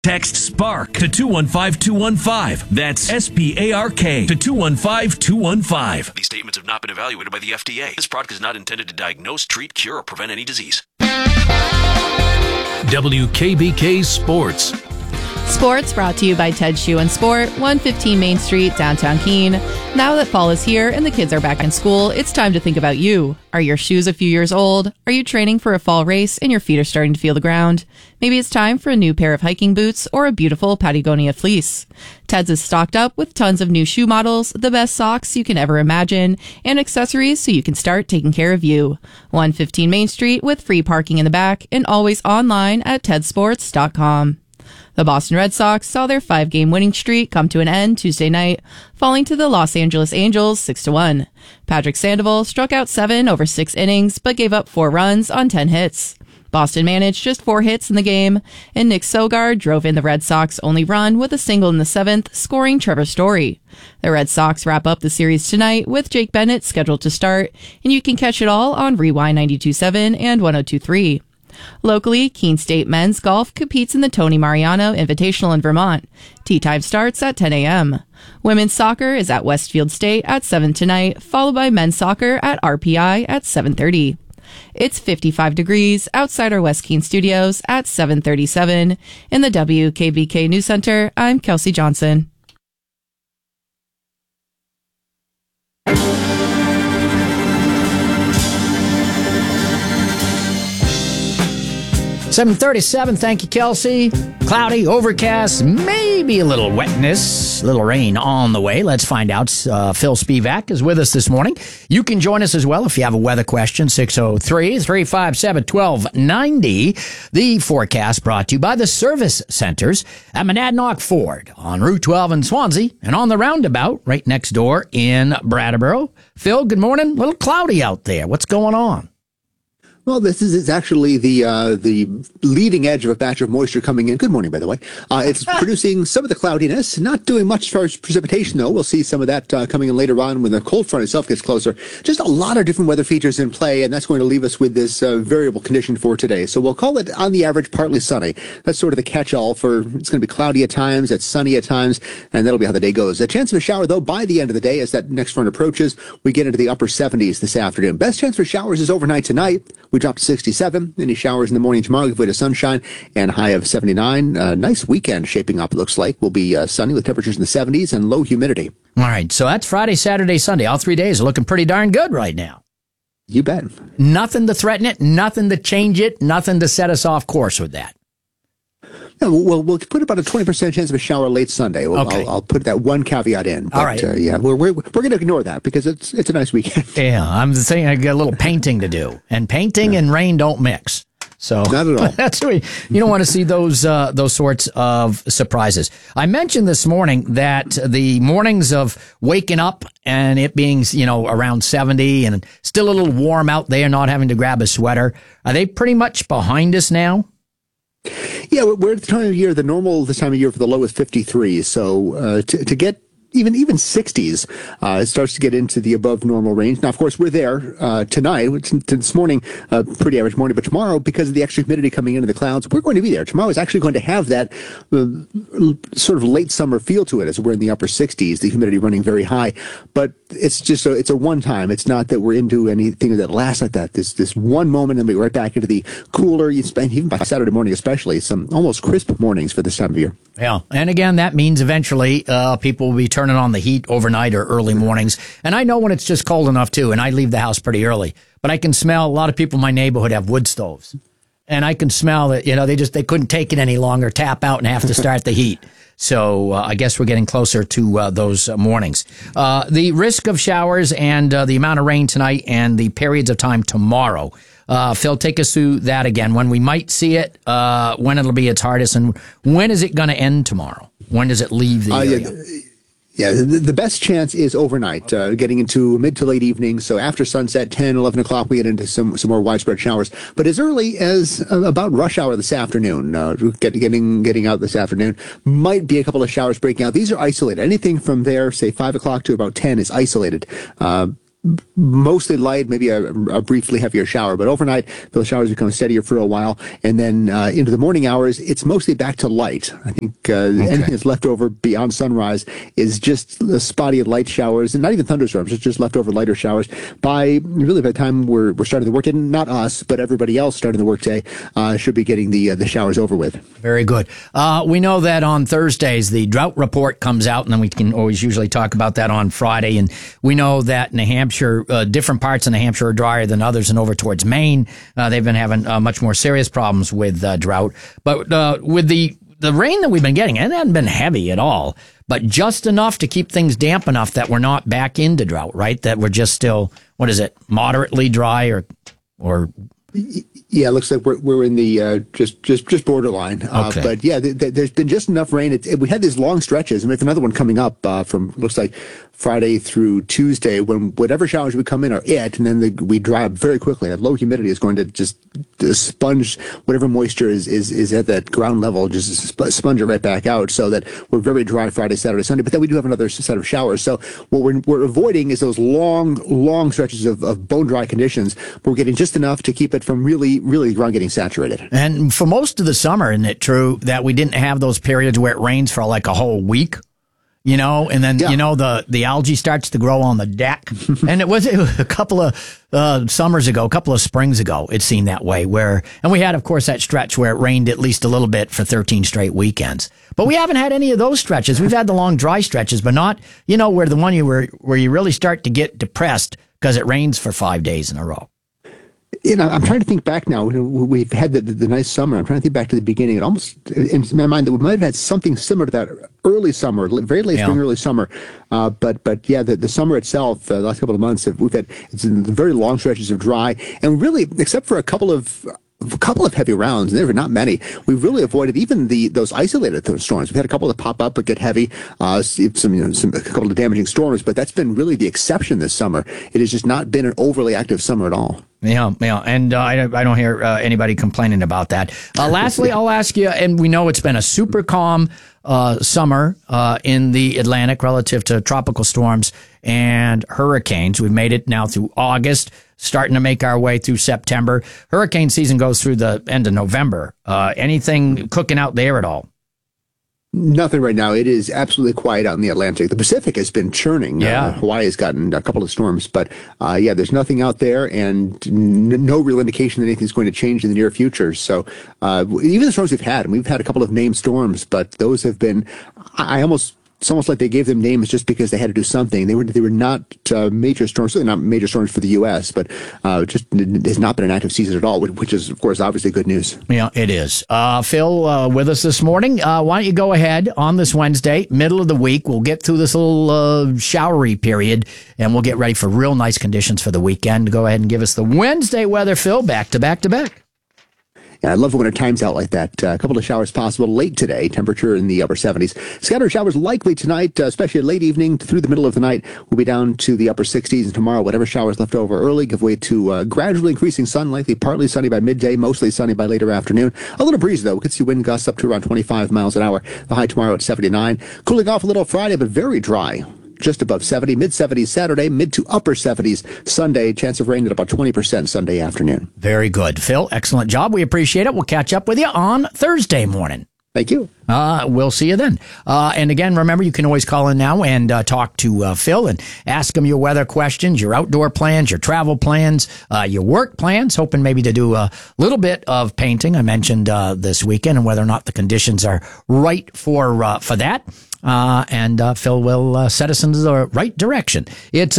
Text SPARK to 215-215. That's SPARK to 215-215. These statements have not been evaluated by the FDA. This product is not intended to diagnose, treat, cure, or prevent any disease. WKBK Sports. Sports brought to you by Ted Shoe and Sport, 115 Main Street, downtown Keene. Now that fall is here and the kids are back in school, it's time to think about you. Are your shoes a few years old? Are you training for a fall race and your feet are starting to feel the ground? Maybe it's time for a new pair of hiking boots or a beautiful Patagonia fleece. Ted's is stocked up with tons of new shoe models, the best socks you can ever imagine, and accessories so you can start taking care of you. 115 Main Street with free parking in the back and always online at tedsports.com. The Boston Red Sox saw their 5-game winning streak come to an end Tuesday night, falling to the Los Angeles Angels 6-1. Patrick Sandoval struck out 7 over 6 innings, but gave up 4 runs on 10 hits. Boston managed just 4 hits in the game, and Nick Sogard drove in the Red Sox' only run with a single in the 7th, scoring Trevor Story. The Red Sox wrap up the series tonight with Jake Bennett scheduled to start, and you can catch it all on Rewind 92.7 and 102.3. Locally, Keene State men's golf competes in the Tony Mariano Invitational in Vermont. Tee time starts at 10 a.m. Women's soccer is at Westfield State at 7 tonight, followed by men's soccer at RPI at 7:30. It's 55 degrees outside our West Keene studios at 7:37. In the WKBK News Center, I'm Kelsey Johnson. 7:37. Thank you, Kelsey. Cloudy, overcast, maybe a little wetness, a little rain on the way. Let's find out. Phil Spivak is with us this morning. You can join us as well if you have a weather question. 603-357-1290. The forecast brought to you by the Service Centers at Monadnock Ford on Route 12 in Swansea and on the roundabout right next door in Brattleboro. Phil, good morning. A little cloudy out there. What's going on? Well, this is actually the leading edge of a batch of moisture coming in. Good morning, by the way. It's producing some of the cloudiness, not doing much as far as precipitation, though. We'll see some of that coming in later on when the cold front itself gets closer. Just a lot of different weather features in play, and that's going to leave us with this variable condition for today. So we'll call it, on the average, partly sunny. That's sort of the catch-all for it's going to be cloudy at times, it's sunny at times, and that'll be how the day goes. A chance of a shower, though, by the end of the day as that next front approaches. We get into the upper 70s this afternoon. Best chance for showers is overnight tonight. We drop to 67. Any showers in the morning tomorrow give way to sunshine and high of 79. Nice weekend shaping up, it looks like. Will be sunny with temperatures in the 70s and low humidity. All right, so that's Friday, Saturday, Sunday. All 3 days are looking pretty darn good right now. You bet. Nothing to threaten it, nothing to change it, nothing to set us off course with that. Yeah, we'll put about a 20% chance of a shower late Sunday. Okay. I'll put that one caveat in. But, all right. Yeah, we're going to ignore that because it's a nice weekend. Yeah, I'm saying I got a little painting to do, and painting and rain don't mix. So not at all. That's what you don't want to see those sorts of surprises. I mentioned this morning that the mornings of waking up and it being around 70 and still a little warm out there, not having to grab a sweater, are they pretty much behind us now? Yeah, we're at the time of year, this time of year for the low is 53. So to get even 60s, it starts to get into the above normal range. Now, of course, we're there tonight. This morning, pretty average morning, but tomorrow, because of the extra humidity coming into the clouds, we're going to be there. Tomorrow is actually going to have that sort of late summer feel to it as we're in the upper 60s, the humidity running very high. But it's just it's a one time. It's not that we're into anything that lasts like that. This one moment and we're right back into the cooler, even by Saturday morning especially, some almost crisp mornings for this time of year. Yeah, and again, that means eventually people will be turning on the heat overnight or early mornings. And I know when it's just cold enough, too, and I leave the house pretty early. But I can smell a lot of people in my neighborhood have wood stoves. And I can smell that, they couldn't take it any longer, tap out and have to start the heat. So I guess we're getting closer to those mornings. The risk of showers and the amount of rain tonight and the periods of time tomorrow. Phil, take us through that again. When we might see it, when it'll be its hardest, and when is it going to end tomorrow? When does it leave the area? Yeah, the best chance is overnight, getting into mid to late evening. So after sunset, 10, 11 o'clock, we get into some more widespread showers. But as early as about rush hour this afternoon, getting out this afternoon, might be a couple of showers breaking out. These are isolated. Anything from there, say 5 o'clock to about 10 is isolated. mostly light, maybe a briefly heavier shower, but overnight those showers become steadier for a while, and then into the morning hours it's mostly back to light. I think anything that's left over beyond sunrise is just spotty light showers, and not even thunderstorms. It's just leftover lighter showers by the time we're starting the workday. Not us, but everybody else starting the workday should be getting the showers over with. Very good. We know that on Thursdays the drought report comes out, and then we can always usually talk about that on Friday. And we know that New Hampshire, different parts of New Hampshire are drier than others, and over towards Maine, they've been having much more serious problems with drought. But with the rain that we've been getting, it hasn't been heavy at all, but just enough to keep things damp enough that we're not back into drought, right? That we're just still, what is it, moderately dry or Yeah, it looks like we're in the just borderline. Okay. But yeah, there's been just enough rain. We had these long stretches, and we have another one coming up from looks like Friday through Tuesday, when whatever showers would come in are it, and then we dry up very quickly. That low humidity is going to just sponge whatever moisture is at that ground level, just sponge it right back out, so that we're very dry Friday, Saturday, Sunday. But then we do have another set of showers. So what we're avoiding is those long stretches of bone dry conditions. We're getting just enough to keep it from really the ground getting saturated. And for most of the summer, isn't it true that we didn't have those periods where it rains for like a whole week? You know, and then, the algae starts to grow on the deck. And it was a couple of summers ago, a couple of springs ago, it seemed that way, and we had, of course, that stretch where it rained at least a little bit for 13 straight weekends. But we haven't had any of those stretches. We've had the long dry stretches, but not, where the one where you really start to get depressed because it rains for 5 days in a row. I'm trying to think back now. We've had the nice summer. I'm trying to think back to the beginning. It almost, in my mind, that we might have had something similar to that early summer, very late spring, early summer. But yeah, the summer itself, the last couple of months, it's very long stretches of dry, and really, except for a couple of heavy rounds, and there were not many. We've really avoided even those isolated storms. We've had a couple that pop up but get heavy, a couple of damaging storms, but that's been really the exception this summer. It has just not been an overly active summer at all. Yeah, and I don't hear anybody complaining about that. Lastly, I'll ask you, and we know it's been a super calm summer in the Atlantic relative to tropical storms and hurricanes. We've made it now through August, starting to make our way through September. Hurricane season goes through the end of November. Anything cooking out there at all? Nothing right now. It is absolutely quiet out in the Atlantic. The Pacific has been churning. Yeah. Hawaii has gotten a couple of storms, but there's nothing out there, and no real indication that anything's going to change in the near future. So even the storms we've had a couple of named storms, but those have been, it's almost like they gave them names just because they had to do something. They were not major storms, certainly not major storms for the U.S., but just it has not been an active season at all, which is, of course, obviously good news. Yeah, it is. Phil, with us this morning. Why don't you go ahead on this Wednesday, middle of the week. We'll get through this little showery period, and we'll get ready for real nice conditions for the weekend. Go ahead and give us the Wednesday weather, Phil, back to back to back. Yeah, I love it when it times out like that. A couple of showers possible late today, temperature in the upper 70s. Scattered showers likely tonight, especially late evening through the middle of the night. We'll be down to the upper 60s, and tomorrow, whatever showers left over early give way to gradually increasing sun, likely partly sunny by midday, mostly sunny by later afternoon. A little breeze, though. We could see wind gusts up to around 25 miles an hour. The high tomorrow at 79. Cooling off a little Friday, but very dry. Just above 70, mid-70s Saturday, mid to upper 70s Sunday. Chance of rain at about 20% Sunday afternoon. Very good. Phil, excellent job. We appreciate it. We'll catch up with you on Thursday morning. Thank you. We'll see you then. And again, remember, you can always call in now and talk to Phil and ask him your weather questions, your outdoor plans, your travel plans, your work plans, hoping maybe to do a little bit of painting. I mentioned this weekend, and whether or not the conditions are right for that. And Phil will set us into the right direction. It's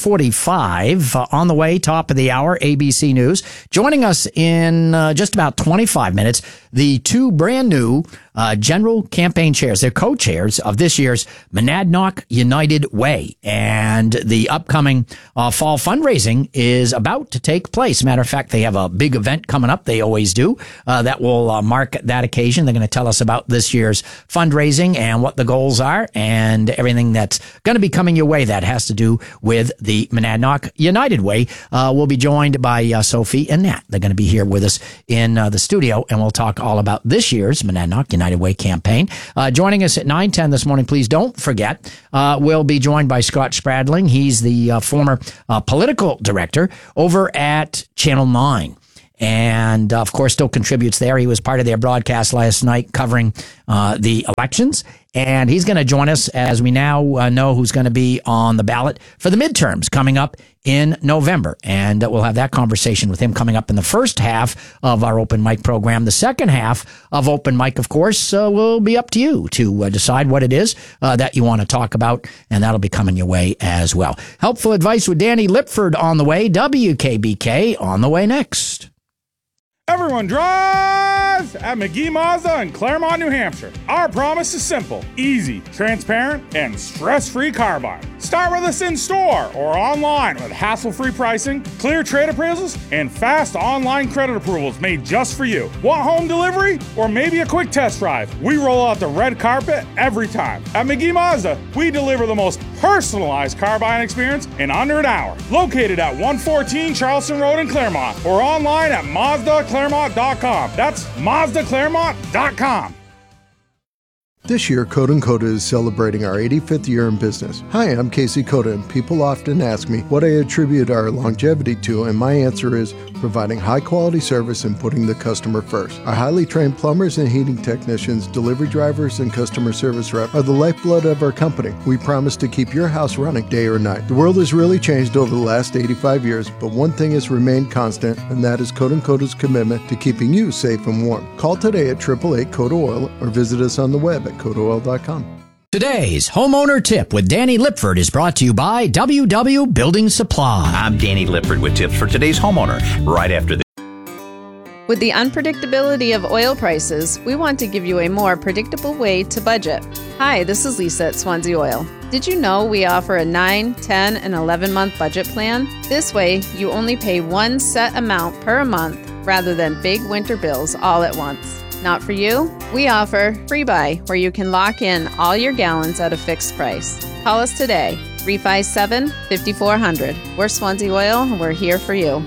7:45 on the way, top of the hour, ABC News. Joining us in just about 25 minutes, the two brand new general campaign chairs. They're co-chairs of this year's Monadnock United Way. And the upcoming fall fundraising is about to take place. Matter of fact, they have a big event coming up. They always do. That will mark that occasion. They're going to tell us about this year's fundraising and what the goals are and everything that's going to be coming your way that has to do with the Monadnock United Way. We'll be joined by Sophie and Nat. They're going to be here with us in the studio, and we'll talk all about this year's Monadnock United Way campaign. Joining us at 9:10 this morning, please don't forget, we'll be joined by Scott Spradling. He's the former political director over at Channel 9. And, of course, still contributes there. He was part of their broadcast last night covering the elections. And he's going to join us as we now know who's going to be on the ballot for the midterms coming up in November. And we'll have that conversation with him coming up in the first half of our open mic program. The second half of open mic, of course, will be up to you to decide what it is that you want to talk about. And that'll be coming your way as well. Helpful advice with Danny Lipford on the way. WKBK on the way next. Everyone drives at McGee Mazda in Claremont, New Hampshire. Our promise is simple, easy, transparent, and stress-free car buying. Start with us in store or online with hassle-free pricing, clear trade appraisals, and fast online credit approvals made just for you. Want home delivery or maybe a quick test drive? We roll out the red carpet every time. At McGee Mazda, we deliver the most personalized car buying experience in under an hour. Located at 114 Charleston Road in Claremont or online at MazdaClaremont.com. That's MazdaClaremont.com. This year, Coda & Coda is celebrating our 85th year in business. Hi, I'm Casey Coda, and people often ask me what I attribute our longevity to, and my answer is providing high-quality service and putting the customer first. Our highly trained plumbers and heating technicians, delivery drivers, and customer service reps are the lifeblood of our company. We promise to keep your house running day or night. The world has really changed over the last 85 years, but one thing has remained constant, and that is Coda & Coda's commitment to keeping you safe and warm. Call today at 888-CODA-OIL or visit us on the web at CodaOil.com. Today's Homeowner Tip with Danny Lipford is brought to you by WW Building Supply. I'm Danny Lipford with tips for today's homeowner right after this. With the unpredictability of oil prices, we want to give you a more predictable way to budget. Hi, this is Lisa at Swansea Oil. Did you know we offer a 9, 10, and 11-month budget plan? This way, you only pay one set amount per month rather than big winter bills all at once. Not for you? We offer Free Buy, where you can lock in all your gallons at a fixed price. Call us today, 357-5400. We're Swansea Oil, and we're here for you.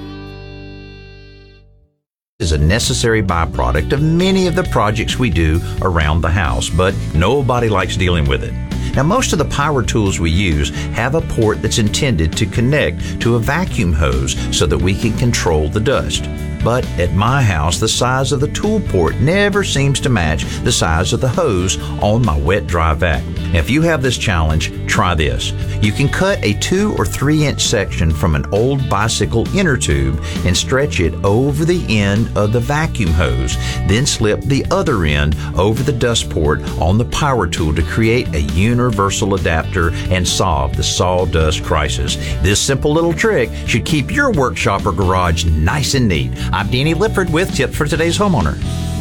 Is a necessary byproduct of many of the projects we do around the house, but nobody likes dealing with it. Now, most of the power tools we use have a port that's intended to connect to a vacuum hose so that we can control the dust. But at my house, the size of the tool port never seems to match the size of the hose on my wet-dry vac. Now, if you have this challenge, try this. You can cut a 2 or 3 inch section from an old bicycle inner tube and stretch it over the end of the vacuum hose. Then slip the other end over the dust port on the power tool to create a universal adapter and solve the sawdust crisis. This simple little trick should keep your workshop or garage nice and neat. I'm Danny Lipford with tips for today's homeowner.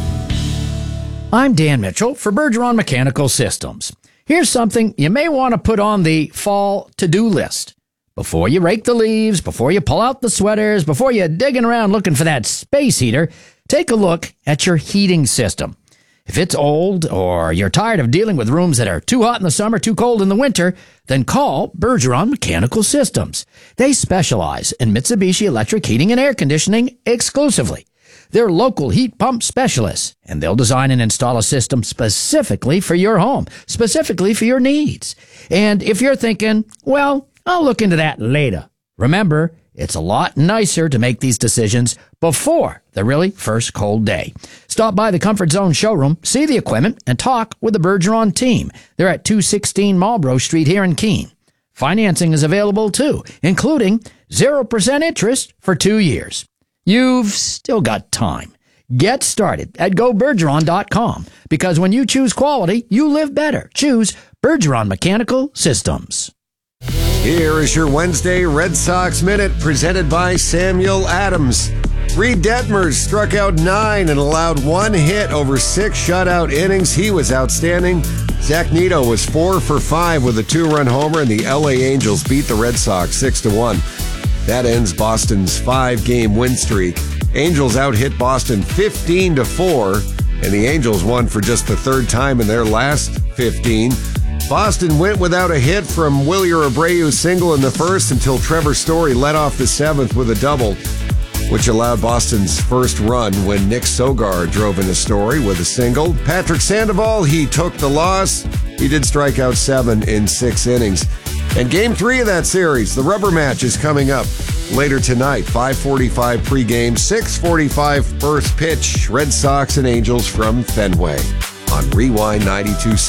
I'm Dan Mitchell for Bergeron Mechanical Systems. Here's something you may want to put on the fall to-do list. Before you rake the leaves, before you pull out the sweaters, before you're digging around looking for that space heater, take a look at your heating system. If it's old or you're tired of dealing with rooms that are too hot in the summer, too cold in the winter, then call Bergeron Mechanical Systems. They specialize in Mitsubishi electric heating and air conditioning exclusively. They're local heat pump specialists, and they'll design and install a system specifically for your home, specifically for your needs. And if you're thinking, well, I'll look into that later, remember, it's a lot nicer to make these decisions before the really first cold day. Stop by the Comfort Zone showroom, see the equipment, and talk with the Bergeron team. They're at 216 Marlborough Street here in Keene. Financing is available too, including 0% interest for 2 years. You've still got time. Get started at GoBergeron.com, because when you choose quality, you live better. Choose Bergeron Mechanical Systems. Here is your Wednesday Red Sox Minute, presented by Samuel Adams. Reed Detmers struck out 9 and allowed 1 hit over 6 shutout innings. He was outstanding. Zach Neto was 4 for 5 with a 2-run homer, and the LA Angels beat the Red Sox 6-1. That ends Boston's 5-game win streak. Angels out-hit Boston 15-4, and the Angels won for just the 3rd time in their last 15. Boston went without a hit from Wilyer Abreu's single in the first until Trevor Story led off the 7th with a double. which allowed Boston's first run when Nick Sogard drove in a story with a single. Patrick Sandoval, he took the loss. He did strike out 7 in 6 innings. And Game 3 of that series, the rubber match, is coming up later tonight. 5:45 pregame, 6:45 first pitch. Red Sox and Angels from Fenway on Rewind 92.7.